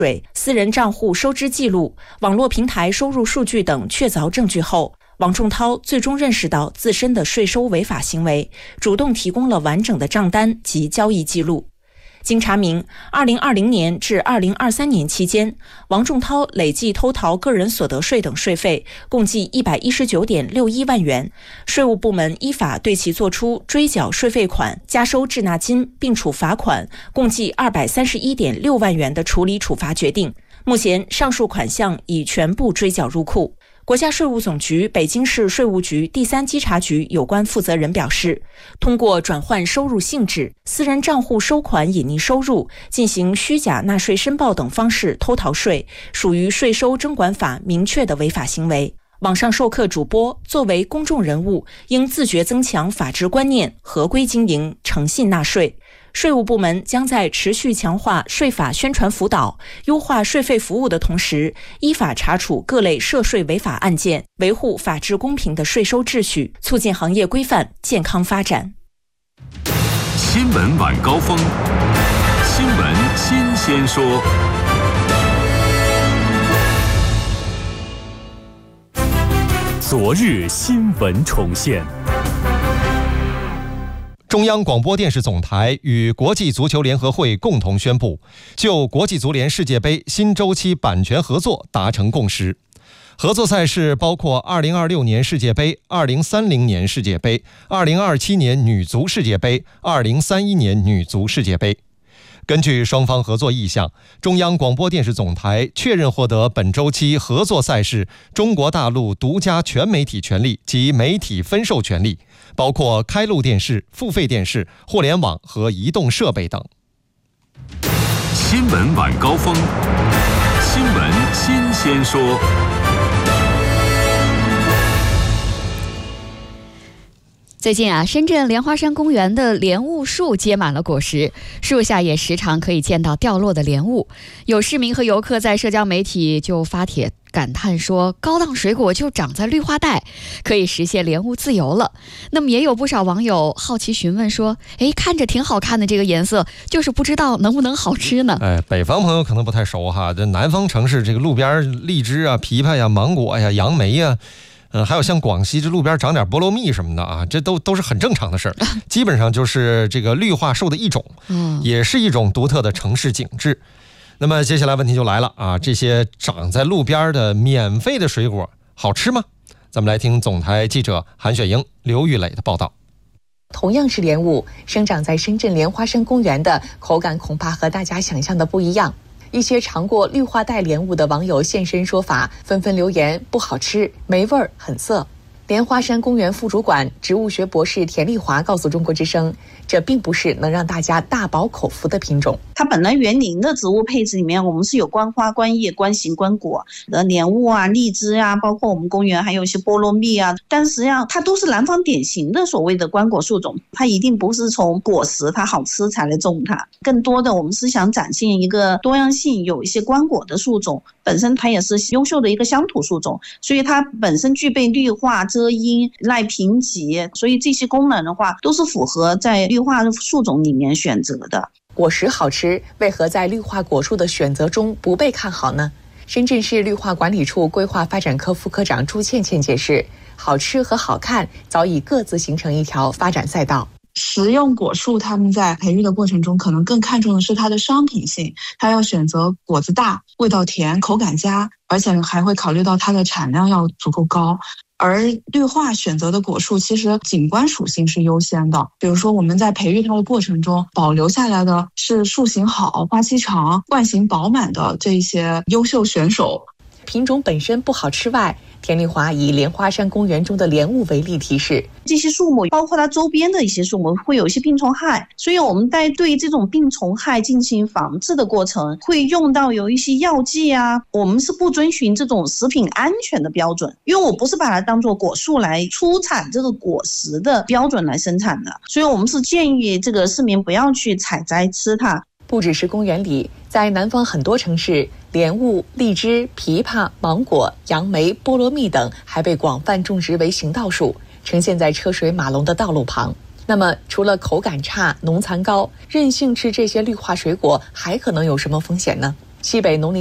水、私人账户收支记录、网络平台收入数据等确凿证据后，王仲涛最终认识到自身的税收违法行为，主动提供了完整的账单及交易记录。经查明，2020年至2023年期间，王仲涛累计偷逃个人所得税等税费共计119.61万元，税务部门依法对其作出追缴税费款、加收滞纳金，并处罚款共计231.6万元的处理处罚决定。目前，上述款项已全部追缴入库。国家税务总局北京市税务局第3稽查局有关负责人表示，通过转换收入性质、私人账户收款隐匿收入、进行虚假纳税申报等方式偷逃税，属于税收征管法明确的违法行为。网上授课主播作为公众人物，应自觉增强法治观念，合规经营，诚信纳税。税务部门将在持续强化税法宣传辅导、优化税费服务的同时，依法查处各类涉税违法案件，维护法治公平的税收秩序，促进行业规范健康发展。 新闻晚高峰，新闻新鲜说。昨日新闻重现。 中央广播电视总台与国际足球联合会共同宣布，就国际足联世界杯新周期版权合作达成共识。合作赛事包括2026年世界杯、2030年世界杯、2027年女足世界杯、2031年女足世界杯。根据双方合作意向，中央广播电视总台确认获得本周期合作赛事中国大陆独家全媒体权利及媒体分授权利，包括开路电视、付费电视、互联网和移动设备等。 新闻晚高峰，新闻新鲜说。 最近深圳莲花山公园的莲雾树结满了果实，树下也时常可以见到掉落的莲雾。有市民和游客在社交媒体就发帖感叹说，高档水果就长在绿化带，可以实现莲雾自由了。那么也有不少网友好奇询问说，看着挺好看的这个颜色，就是不知道能不能好吃呢？ 北方朋友可能不太熟哈，这南方城市这个路边荔枝啊、枇杷呀、芒果呀、杨梅呀，还有像广西这路边长点菠萝蜜什么的啊，这都是很正常的事儿。基本上就是这个绿化兽的一种，也是一种独特的城市景致。那么接下来问题就来了啊，这些长在路边的免费的水果好吃吗？咱们来听总台记者韩雪英、刘玉磊的报道。 同样是莲雾，生长在深圳莲花山公园的口感恐怕和大家想象的不一样。一些尝过绿化带莲雾的网友现身说法，纷纷留言不好吃、没味儿、很涩。莲花山公园副主管、植物学博士田丽华告诉中国之声，这并不是能让大家大饱口福的品种。 它本来园林的植物配置里面，我们是有观花、观叶、观形、观果的莲雾啊、荔枝啊，包括我们公园还有一些菠萝蜜啊，但实际上它都是南方典型的所谓的观果树种，它一定不是从果实它好吃才来种它，更多的我们是想展现一个多样性，有一些观果的树种，本身它也是优秀的一个乡土树种，所以它本身具备绿化、遮阴、耐贫瘠，所以这些功能的话都是符合在绿化树种里面选择的。 果实好吃，为何在绿化果树的选择中不被看好呢？深圳市绿化管理处规划发展科副科长朱倩倩解释，好吃和好看早已各自形成一条发展赛道。 食用果树他们在培育的过程中可能更看重的是它的商品性，它要选择果子大、味道甜、口感佳，而且还会考虑到它的产量要足够高。而绿化选择的果树其实景观属性是优先的，比如说我们在培育它的过程中保留下来的是树形好、花期长、冠形饱满的这些优秀选手。 品种本身不好吃外，田丽华以莲花山公园中的莲雾为例提示， 这些树木包括它周边的一些树木会有一些病虫害，所以我们在对这种病虫害进行防治的过程会用到有一些药剂啊，我们是不遵循这种食品安全的标准，因为我不是把它当作果树来出产这个果实的标准来生产的，所以我们是建议这个市民不要去采摘吃它。 不只是公园里，在南方很多城市，莲雾、荔枝、枇杷、芒果、杨梅、菠萝蜜等还被广泛种植为行道树，呈现在车水马龙的道路旁。那么除了口感差、农残高，任性吃这些绿化水果还可能有什么风险呢？ 西北农林